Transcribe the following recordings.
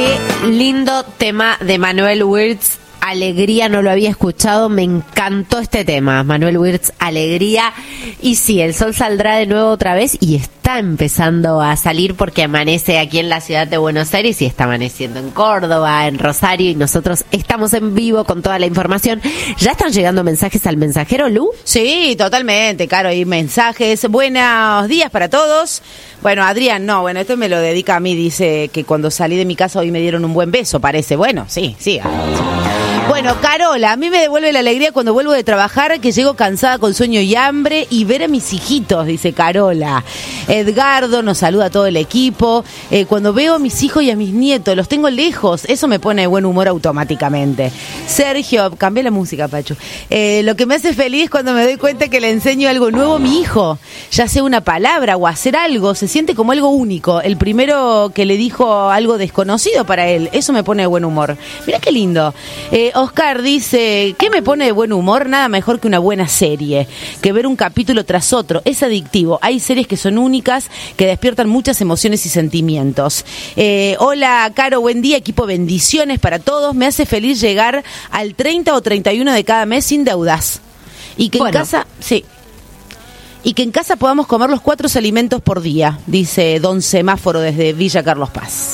Qué lindo tema de Manuel Wirtz. Alegría, no lo había escuchado, me encantó este tema, Manuel Wirtz, Alegría. Y sí, el sol saldrá de nuevo otra vez y está empezando a salir porque amanece aquí en la ciudad de Buenos Aires y está amaneciendo en Córdoba, en Rosario, y nosotros estamos en vivo con toda la información. ¿Ya están llegando mensajes al mensajero, Lu? Sí, totalmente, Caro, hay mensajes. Buenos días para todos. Bueno, Adrián, no, bueno, esto me lo dedica a mí, dice que cuando salí de mi casa hoy me dieron un buen beso, parece. Bueno, sí. Bueno, Carola, a mí me devuelve la alegría cuando vuelvo de trabajar, que llego cansada con sueño y hambre, y ver a mis hijitos, dice Carola. Edgardo nos saluda a todo el equipo. Cuando veo a mis hijos y a mis nietos, los tengo lejos, eso me pone de buen humor automáticamente. Sergio, cambié la música, Pachu. Lo que me hace feliz cuando me doy cuenta que le enseño algo nuevo a mi hijo, ya sea una palabra o hacer algo, se siente como algo único. El primero que le dijo algo desconocido para él, eso me pone de buen humor. Mirá qué lindo. Oscar dice, ¿qué me pone de buen humor? Nada mejor que una buena serie, que ver un capítulo tras otro, es adictivo. Hay series que son únicas, que despiertan muchas emociones y sentimientos. Hola, Caro, buen día, equipo, bendiciones para todos. Me hace feliz llegar al 30 o 31 de cada mes sin deudas. Y que en casa, sí. Y que en casa podamos comer los 4 alimentos por día, dice Don Semáforo desde Villa Carlos Paz.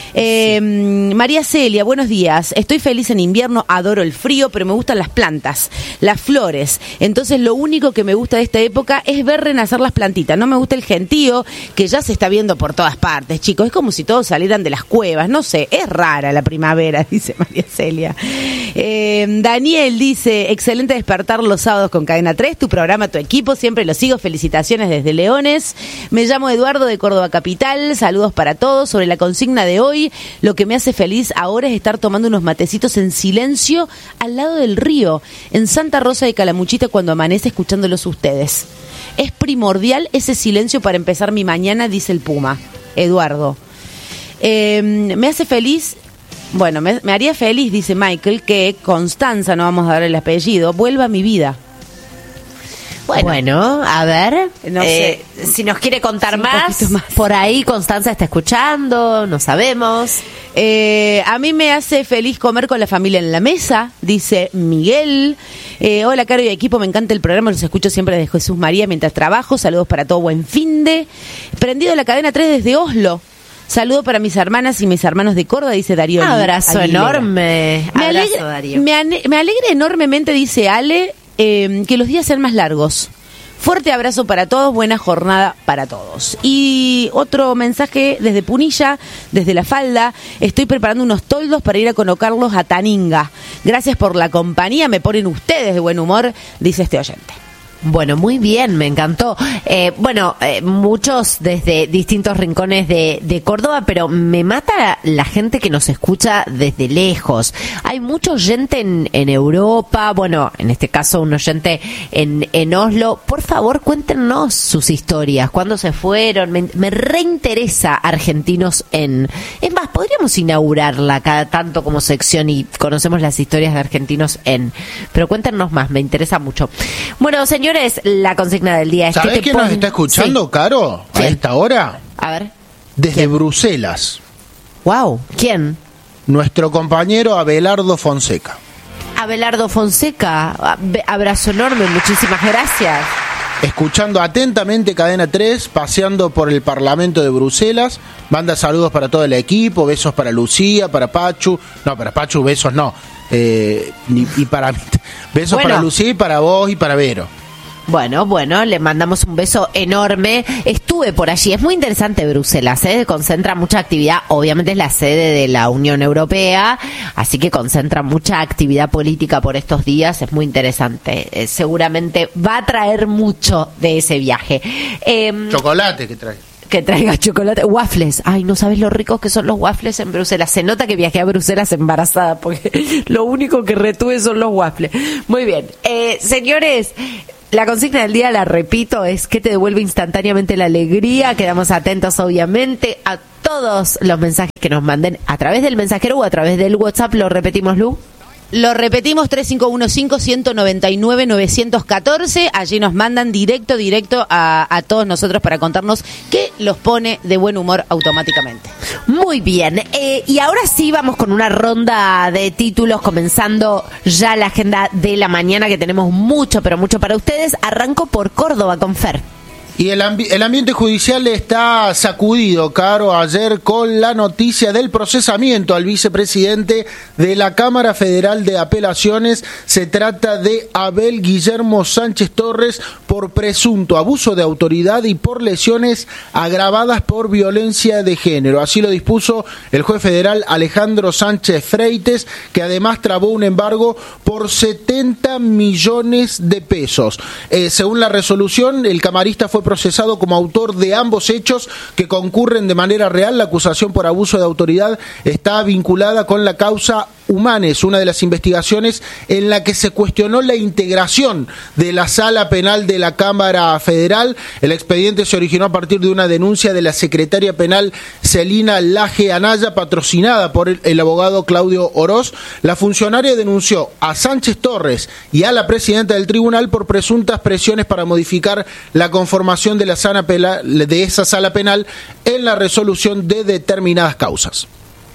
María Celia, buenos días. Estoy feliz en invierno, adoro el frío, pero me gustan las plantas, las flores. Entonces lo único que me gusta de esta época es ver renacer las plantitas. No me gusta el gentío, que ya se está viendo por todas partes, chicos. Es como si todos salieran de las cuevas. No sé, es rara la primavera, dice María Celia. Daniel dice, excelente despertar los sábados con Cadena 3, tu programa, tu equipo, siempre lo sigo. Felicitaciones desde Leones. Me llamo Eduardo de Córdoba Capital. Saludos para todos. Sobre la consigna de hoy, lo que me hace feliz ahora es estar tomando unos matecitos en silencio al lado del río, en Santa Rosa de Calamuchita, cuando amanece, escuchándolos ustedes. Es primordial ese silencio para empezar mi mañana, dice el Puma, Eduardo. Me hace feliz, bueno, me haría feliz, dice Michael, que Constanza, no vamos a dar el apellido, vuelva a mi vida. Bueno, a ver, no sé, si nos quiere contar más, por ahí Constanza está escuchando, no sabemos. A mí me hace feliz comer con la familia en la mesa, dice Miguel. Hola, Caro y equipo, me encanta el programa, los escucho siempre desde Jesús María mientras trabajo. Saludos para todo, buen finde. Prendido la cadena 3 desde Oslo. Saludo para mis hermanas y mis hermanos de Córdoba, dice Darío. Abrazo enorme. Darío. Me alegra enormemente, dice Ale, que los días sean más largos. Fuerte abrazo para todos, buena jornada para todos. Y otro mensaje desde Punilla, desde La Falda. Estoy preparando unos toldos para ir a colocarlos a Taninga. Gracias por la compañía, me ponen ustedes de buen humor, dice este oyente. Bueno, muy bien, me encantó. Muchos desde distintos rincones de Córdoba, pero me mata la gente que nos escucha desde lejos. Hay mucho oyente en Europa, bueno, en este caso un oyente en Oslo. Por favor, cuéntenos sus historias, cuándo se fueron. Me reinteresa Argentinos en... Es más, podríamos inaugurarla cada tanto como sección y conocemos las historias de Argentinos en... Pero cuéntenos más, me interesa mucho. Bueno, señores, la consigna del día es... ¿Sabés quién nos está escuchando, sí, Caro, a esta hora? A ver. Desde ¿quién? Bruselas. Wow, ¿quién? Nuestro compañero Abelardo Fonseca. Abelardo Fonseca, abrazo enorme, muchísimas gracias. Escuchando atentamente Cadena 3, paseando por el Parlamento de Bruselas. Manda saludos para todo el equipo, besos para Lucía, para Pachu. No, para Pachu besos no. Y para mí. Besos para Lucía y para vos y para Vero. Bueno, le mandamos un beso enorme. Estuve por allí, es muy interesante Bruselas, concentra mucha actividad, obviamente es la sede de la Unión Europea, así que concentra mucha actividad política por estos días, es muy interesante. Seguramente va a traer mucho de ese viaje. Chocolate que trae. Que traiga chocolate, waffles. Ay, no sabes lo ricos que son los waffles en Bruselas. Se nota que viajé a Bruselas embarazada, porque lo único que retuve son los waffles. Muy bien. Señores, la consigna del día, la repito, es que te devuelve instantáneamente la alegría. Quedamos atentos, obviamente, a todos los mensajes que nos manden a través del mensajero o a través del WhatsApp. Lo repetimos, Lu. Lo repetimos, 3515-199-914. Allí nos mandan directo a todos nosotros para contarnos qué los pone de buen humor automáticamente. Muy bien, y ahora sí vamos con una ronda de títulos, comenzando ya la agenda de la mañana, que tenemos mucho, pero mucho para ustedes. Arranco por Córdoba con Fer. Y el ambiente judicial está sacudido, Caro, ayer con la noticia del procesamiento al vicepresidente de la Cámara Federal de Apelaciones. Se trata de Abel Guillermo Sánchez Torres por presunto abuso de autoridad y por lesiones agravadas por violencia de género. Así lo dispuso el juez federal Alejandro Sánchez Freites, que además trabó un embargo por 70 millones de pesos. Según la resolución, el camarista fue procesado como autor de ambos hechos que concurren de manera real. La acusación por abuso de autoridad está vinculada con la causa Humanes, una de las investigaciones en la que se cuestionó la integración de la Sala Penal de la Cámara Federal. El expediente se originó a partir de una denuncia de la secretaria penal Celina Laje Anaya, patrocinada por el abogado Claudio Oroz. La funcionaria denunció a Sánchez Torres y a la presidenta del tribunal por presuntas presiones para modificar la conformación de esa sala penal en la resolución de determinadas causas.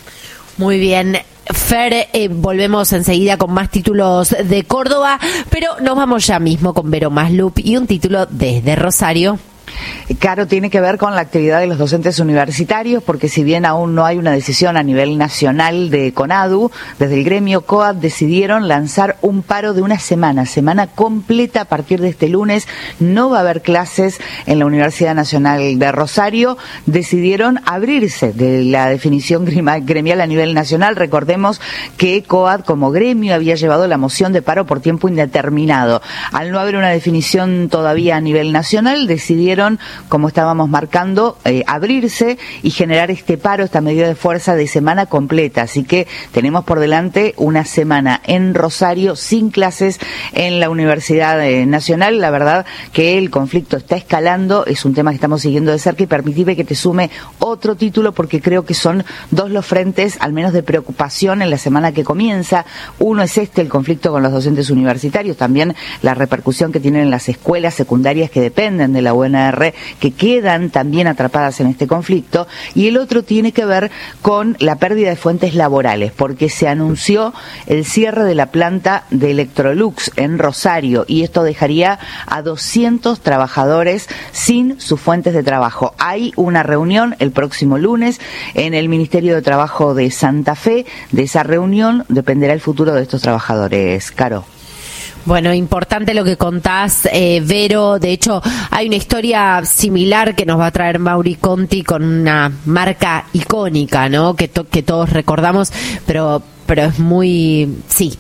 Muy bien. Fer, volvemos enseguida con más títulos de Córdoba, pero nos vamos ya mismo con Vero Maslup y un título desde Rosario. Caro, tiene que ver con la actividad de los docentes universitarios, porque si bien aún no hay una decisión a nivel nacional de CONADU, desde el gremio COAD decidieron lanzar un paro de una semana completa a partir de este lunes. No va a haber clases en la Universidad Nacional de Rosario. Decidieron abrirse de la definición gremial a nivel nacional. Recordemos que COAD como gremio había llevado la moción de paro por tiempo indeterminado. Al no haber una definición todavía a nivel nacional, decidieron, como estábamos marcando, abrirse y generar este paro, esta medida de fuerza de semana completa. Así que tenemos por delante una semana en Rosario sin clases en la Universidad Nacional. La verdad que el conflicto está escalando, es un tema que estamos siguiendo de cerca, y permitime que te sume otro título porque creo que son dos los frentes, al menos de preocupación en la semana que comienza. Uno es el conflicto con los docentes universitarios, también la repercusión que tienen en las escuelas secundarias que dependen de la UNR, que quedan también atrapadas en este conflicto, y el otro tiene que ver con la pérdida de fuentes laborales, porque se anunció el cierre de la planta de Electrolux en Rosario, y esto dejaría a 200 trabajadores sin sus fuentes de trabajo. Hay una reunión el próximo lunes en el Ministerio de Trabajo de Santa Fe. De esa reunión dependerá el futuro de estos trabajadores. Caro. Bueno, importante lo que contás, Vero. De hecho, hay una historia similar que nos va a traer Mauri Conti con una marca icónica, ¿no? Que todos recordamos, pero es muy,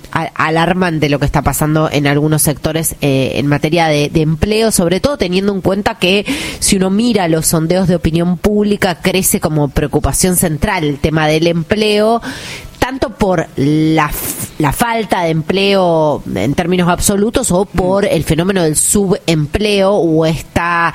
alarmante lo que está pasando en algunos sectores en materia de empleo, sobre todo teniendo en cuenta que si uno mira los sondeos de opinión pública, crece como preocupación central el tema del empleo, tanto por la falta de empleo en términos absolutos o por el fenómeno del subempleo, o esta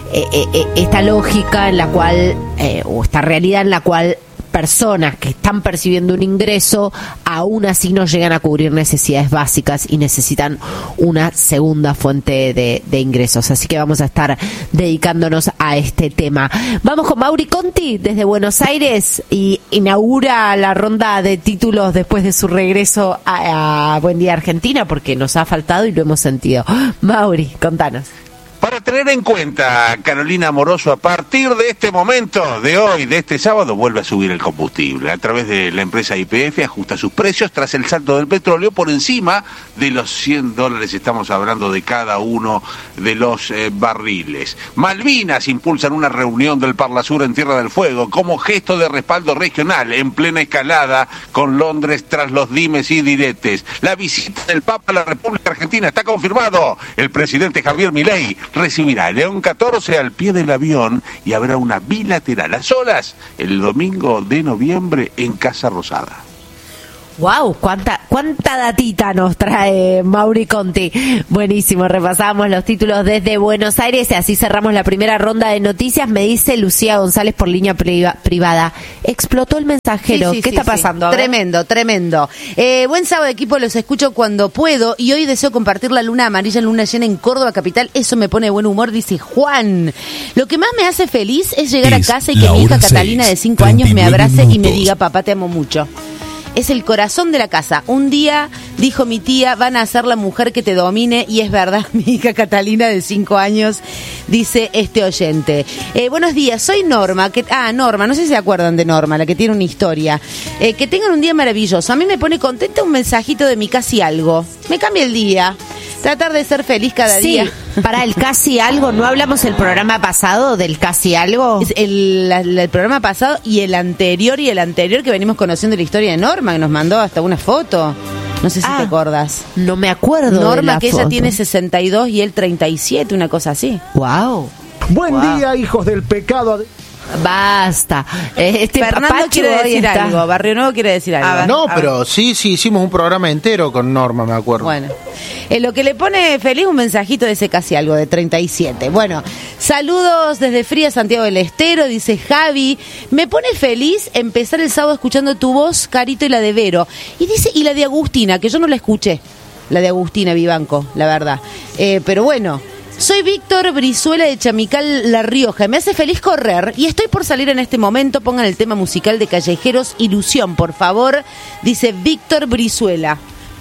lógica en la cual, o esta realidad en la cual personas que están percibiendo un ingreso aún así no llegan a cubrir necesidades básicas y necesitan una segunda fuente de ingresos. Así que vamos a estar dedicándonos a este tema. Vamos con Mauri Conti desde Buenos Aires, y inaugura la ronda de títulos después de su regreso a Buen Día Argentina, porque nos ha faltado y lo hemos sentido. Mauri, contanos. Para tener en cuenta, Carolina Moroso, a partir de este momento, de hoy, de este sábado, vuelve a subir el combustible. A través de la empresa YPF ajusta sus precios tras el salto del petróleo por encima de los $100. Estamos hablando de cada uno de los barriles. Malvinas impulsan una reunión del Parlasur en Tierra del Fuego como gesto de respaldo regional en plena escalada con Londres tras los dimes y diretes. La visita del Papa a la República Argentina está confirmado. El presidente Javier Milei recibirá a León XIV al pie del avión y habrá una bilateral a solas el domingo de noviembre en Casa Rosada. Wow, cuánta datita nos trae Mauri Conti. Buenísimo, repasamos los títulos desde Buenos Aires y así cerramos la primera ronda de noticias. Me dice Lucía González por línea privada. Explotó el mensajero. ¿Qué está pasando? Tremendo. Buen sábado, equipo, los escucho cuando puedo y hoy deseo compartir la luna amarilla, luna llena en Córdoba capital. Eso me pone de buen humor, dice Juan. Lo que más me hace feliz es llegar a casa y que mi hija Catalina de 5 años me abrace y me diga, papá, te amo mucho. Es el corazón de la casa. Un día, dijo mi tía, van a ser la mujer que te domine, y es verdad, mi hija Catalina de 5 años, dice este oyente. Buenos días, soy Norma. Norma, no sé si se acuerdan de Norma, la que tiene una historia. Que tengan un día maravilloso. A mí me pone contenta un mensajito de mi casi algo. Me cambia el día. Tratar de ser feliz cada día. Para el casi algo, ¿no hablamos el programa pasado del casi algo? El programa pasado y el anterior que venimos conociendo la historia de Norma, que nos mandó hasta una foto. No sé si te acuerdas. No me acuerdo. Norma, de la que foto. ella tiene 62 y él 37, una cosa así. Wow. Buen día, hijos del pecado. Basta. Fernando Papacho quiere decir está... algo, Barrio Nuevo quiere decir algo. No, pero sí, hicimos un programa entero con Norma, me acuerdo. Bueno, lo que le pone feliz un mensajito de ese casi algo, de 37. Bueno, saludos desde Fría, Santiago del Estero, dice Javi. Me pone feliz empezar el sábado escuchando tu voz, Carito, y la de Vero. Y dice, y la de Agustina, que yo no la escuché. La de Agustina Vivanco, la verdad. Pero bueno... Soy Víctor Brizuela de Chamical, La Rioja. Me hace feliz correr y estoy por salir en este momento. Pongan el tema musical de Callejeros, Ilusión, por favor. Dice Víctor Brizuela.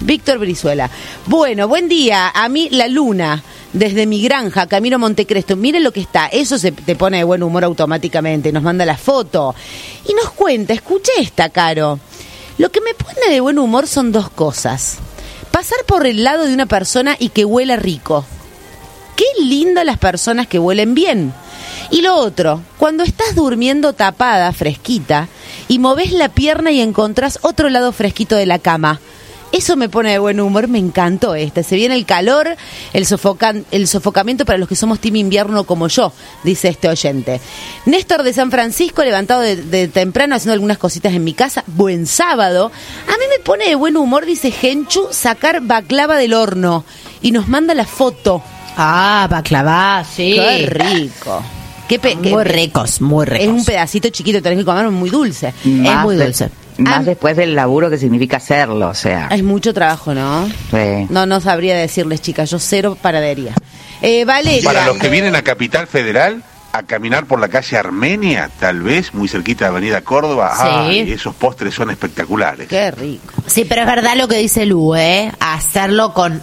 Bueno, buen día. A mí la luna, desde mi granja, camino a Montecresto. Miren lo que está. Eso se te pone de buen humor automáticamente. Nos manda la foto. Y nos cuenta, escuché esta, Caro. Lo que me pone de buen humor son dos cosas. Pasar por el lado de una persona y que huela rico. Qué lindas las personas que huelen bien. Y lo otro, cuando estás durmiendo tapada, fresquita, y movés la pierna y encontrás otro lado fresquito de la cama. Eso me pone de buen humor, me encantó esta. Se viene el calor, el sofocamiento para los que somos team invierno como yo, dice este oyente. Néstor de San Francisco, levantado de temprano haciendo algunas cositas en mi casa. Buen sábado. A mí me pone de buen humor, dice Genchu, sacar baklava del horno. Y nos manda la foto. Baklava, sí. Qué rico. Muy ricos. Es un pedacito chiquito, tenés que comer, muy dulce. Es muy dulce. Más después del laburo que significa hacerlo, o sea. Es mucho trabajo, ¿no? Sí. No sabría decirles, chicas, yo cero paradería. Valeria. Para los que vienen a Capital Federal, a caminar por la calle Armenia, tal vez, muy cerquita de Avenida Córdoba, Sí. Esos postres son espectaculares. Qué rico. Sí, pero es verdad lo que dice Lu, hacerlo con,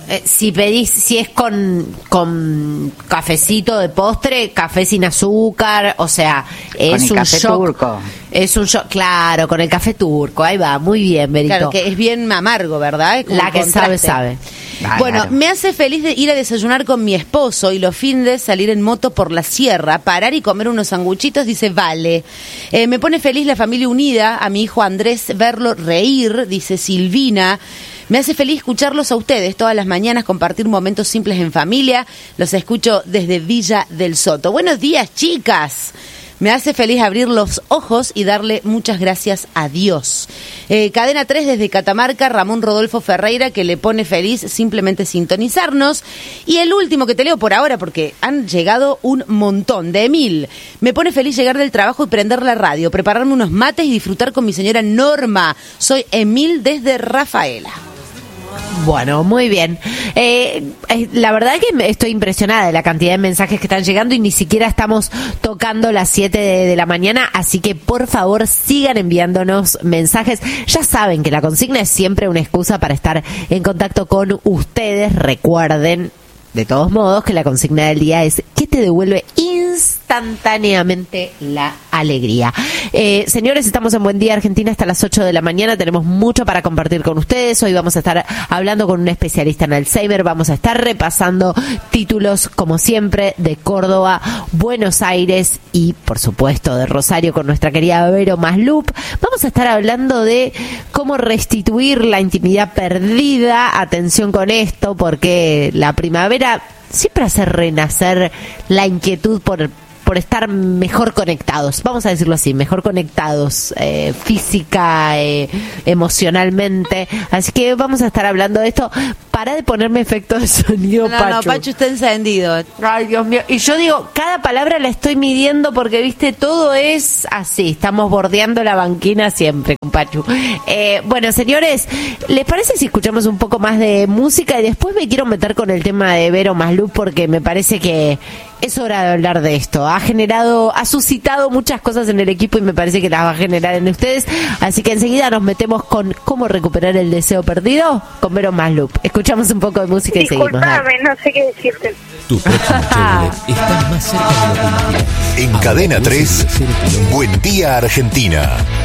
si es con cafecito de postre, café sin azúcar, o sea, es Con el un café shock. turco. Es un shock, claro, con el café turco, ahí va, muy bien, Berito. Claro, que es bien amargo, ¿verdad? Es como La un que contraste. sabe. Bueno, Claro. me hace feliz de ir a desayunar con mi esposo y los fines salir en moto por la sierra, parar y comer unos sanguchitos, dice Vale. Me pone feliz la familia unida, a mi hijo Andrés verlo reír, dice Silvina. Me hace feliz escucharlos a ustedes todas las mañanas, compartir momentos simples en familia. Los escucho desde Villa del Soto. Buenos días, chicas. Me hace feliz abrir los ojos y darle muchas gracias a Dios. Cadena 3 desde Catamarca, Ramón Rodolfo Ferreira, que le pone feliz simplemente sintonizarnos. Y el último que te leo por ahora, porque han llegado un montón, de Emil. Me pone feliz llegar del trabajo y prender la radio, prepararme unos mates y disfrutar con mi señora Norma. Soy Emil desde Rafaela. Bueno, muy bien. La verdad es que estoy impresionada de la cantidad de mensajes que están llegando y ni siquiera estamos tocando las 7 de la mañana, así que por favor sigan enviándonos mensajes. Ya saben que la consigna es siempre una excusa para estar en contacto con ustedes. Recuerden, de todos modos, que la consigna del día es ¿qué te devuelve instantáneamente la alegría? Señores, estamos en Buen Día Argentina hasta las 8 de la mañana. Tenemos mucho para compartir con ustedes. Hoy vamos a estar hablando con un especialista en Alzheimer. Vamos a estar repasando títulos, como siempre, de Córdoba, Buenos Aires y, por supuesto, de Rosario con nuestra querida Vero Maslup. Vamos a estar hablando de cómo restituir la intimidad perdida. Atención con esto, porque la primavera siempre hace renacer la inquietud por por estar mejor conectados, vamos a decirlo así, mejor conectados física, emocionalmente. Así que vamos a estar hablando de esto. Para de ponerme efectos de sonido, No, Pachu. Pachu está encendido. Ay, Dios mío. Y yo digo, cada palabra la estoy midiendo porque, viste, todo es así. Estamos bordeando la banquina siempre con Pachu. Bueno, señores, ¿les parece si escuchamos un poco más de música? Y después me quiero meter con el tema de Vero Maslup porque me parece que es hora de hablar de esto. Ha suscitado muchas cosas en el equipo y me parece que las va a generar en ustedes. Así que enseguida nos metemos con cómo recuperar el deseo perdido con Vero Maslup. Escuchamos un poco de música y seguimos. Disculpame, no sé qué decirte. Tu próximo Chevrolet está más cerca de lo que imaginas. En Cadena 3, Buen Día Argentina.